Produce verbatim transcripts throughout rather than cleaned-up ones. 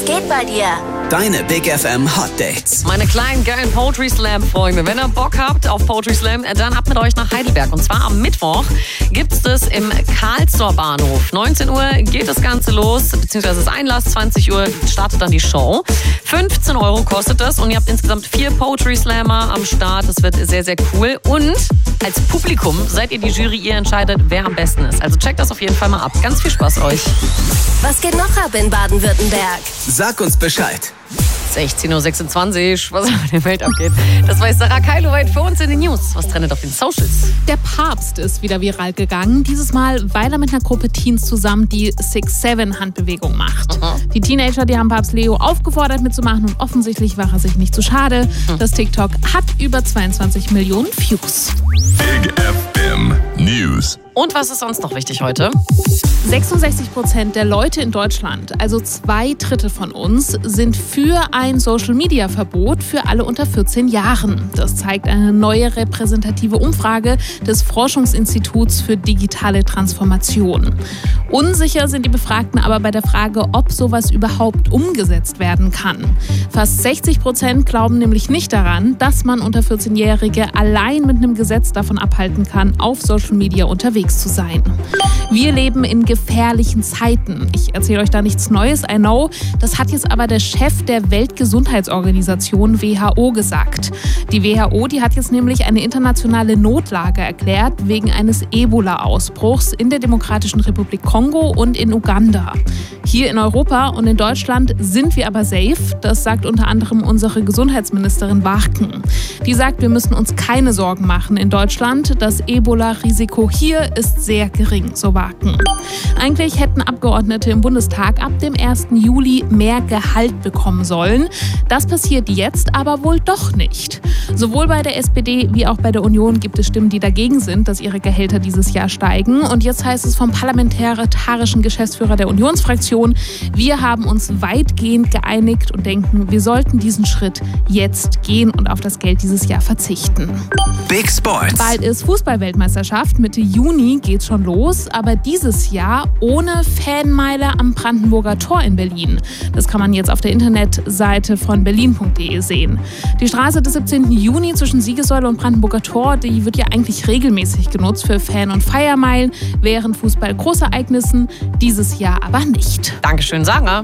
geht bei dir? Deine Big F M Hot Dates. Meine kleinen geilen Poetry Slam Freunde, wenn ihr Bock habt auf Poetry Slam, dann ab mit euch nach Heidelberg. Und zwar am Mittwoch gibt es das im Karlstor Bahnhof. neunzehn Uhr geht das Ganze los, beziehungsweise das Einlass, zwanzig Uhr startet dann die Show. fünfzehn Euro kostet das und ihr habt insgesamt vier Poetry Slammer am Start. Das wird sehr, sehr cool. Und als Publikum seid ihr die Jury, ihr entscheidet, wer am besten ist. Also checkt das auf jeden Fall mal ab. Ganz viel Spaß euch. Was geht noch ab in Baden-Württemberg? Sag uns Bescheid. sechzehn Uhr sechsundzwanzig, was in der Welt abgeht. Das weiß Sarah Keiloweit für uns in den News. Was trendet auf den Socials? Der Papst ist wieder viral gegangen. Dieses Mal, weil er mit einer Gruppe Teens zusammen die six seven Handbewegung macht. Aha. Die Teenager, die haben Papst Leo aufgefordert mitzumachen und offensichtlich war er sich nicht zu schade. Das TikTok hat über zweiundzwanzig Millionen Views. Big F M News. Und was ist sonst noch wichtig heute? sechsundsechzig Prozent der Leute in Deutschland, also zwei Drittel von uns, sind für ein Social-Media-Verbot für alle unter vierzehn Jahren. Das zeigt eine neue repräsentative Umfrage des Forschungsinstituts für digitale Transformation. Unsicher sind die Befragten aber bei der Frage, ob sowas überhaupt umgesetzt werden kann. Fast sechzig Prozent glauben nämlich nicht daran, dass man unter vierzehnjährige allein mit einem Gesetz davon abhalten kann, auf Social Media unterwegs zu sein. Wir leben in gefährlichen Zeiten. Ich erzähle euch da nichts Neues, I know. Das hat jetzt aber der Chef der Weltgesundheitsorganisation W H O gesagt. Die W H O, die hat jetzt nämlich eine internationale Notlage erklärt wegen eines Ebola-Ausbruchs in der Demokratischen Republik Kongo und in Uganda. Hier in Europa und in Deutschland sind wir aber safe. Das sagt unter anderem unsere Gesundheitsministerin Warken. Die sagt, wir müssen uns keine Sorgen machen in Deutschland. Das Ebola-Risiko hier ist sehr gering, so Warken. Eigentlich hätten Abgeordnete im Bundestag ab dem ersten Juli mehr Gehalt bekommen sollen. Das passiert jetzt aber wohl doch nicht. Sowohl bei der S P D wie auch bei der Union gibt es Stimmen, die dagegen sind, dass ihre Gehälter dieses Jahr steigen. Und jetzt heißt es vom parlamentarischen Geschäftsführer der Unionsfraktion, wir haben uns weitgehend geeinigt und denken, wir sollten diesen Schritt jetzt gehen und auf das Geld dieses Jahr verzichten. Big Sports. Bald ist Fußball-Weltmeisterschaft, Mitte Juni geht's schon los, aber dieses Jahr ohne Fanmeile am Brandenburger Tor in Berlin. Das kann man jetzt auf der Internetseite von berlin punkt de sehen. Die Straße des siebzehnten Juni zwischen Siegessäule und Brandenburger Tor, die wird ja eigentlich regelmäßig genutzt für Fan- und Feiermeilen, während Fußball-Großereignissen, dieses Jahr aber nicht. Dankeschön, Sarah.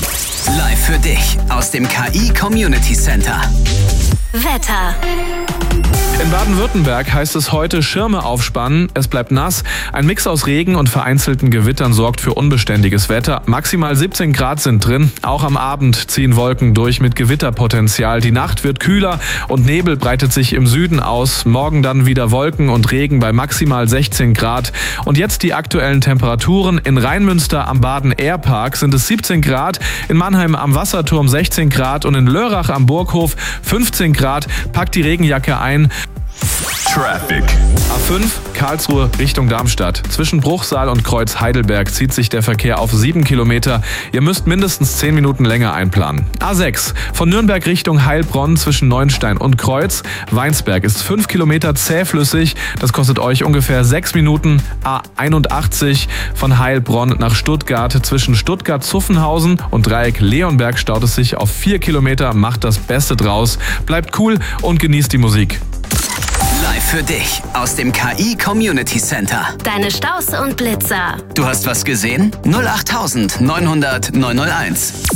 Live für dich aus dem K I Community Center. Wetter. In Baden-Württemberg heißt es heute Schirme aufspannen, es bleibt nass. Ein Mix aus Regen und vereinzelten Gewittern sorgt für unbeständiges Wetter. Maximal siebzehn Grad sind drin. Auch am Abend ziehen Wolken durch mit Gewitterpotenzial. Die Nacht wird kühler und Nebel breitet sich im Süden aus. Morgen dann wieder Wolken und Regen bei maximal sechzehn Grad. Und jetzt die aktuellen Temperaturen. In Rheinmünster am Baden-Airpark sind es siebzehn Grad, in Mannheim am Wasserturm sechzehn Grad und in Lörrach am Burghof fünfzehn Grad. Packt die Regenjacke ein. Traffic. A fünf Karlsruhe Richtung Darmstadt. Zwischen Bruchsal und Kreuz Heidelberg zieht sich der Verkehr auf sieben Kilometer. Ihr müsst mindestens zehn Minuten länger einplanen. A sechs von Nürnberg Richtung Heilbronn zwischen Neuenstein und Kreuz. Weinsberg ist fünf Kilometer zähflüssig. Das kostet euch ungefähr sechs Minuten. A einundachtzig von Heilbronn nach Stuttgart. Zwischen Stuttgart-Zuffenhausen und Dreieck Leonberg staut es sich auf vier Kilometer. Macht das Beste draus. Bleibt cool und genießt die Musik. Live für dich aus dem K I Community Center. Deine Staus und Blitzer. Du hast was gesehen? null acht neunhundert neunhunderteins.